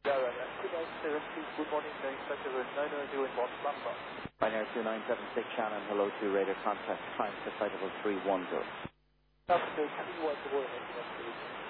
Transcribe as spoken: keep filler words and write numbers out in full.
Good morning, Inspector nine zero in Boston Lambda. Ryanair two nine seven six Shannon, hello to radar contact, time to flight level three one zero. That's the T one to go ahead, please.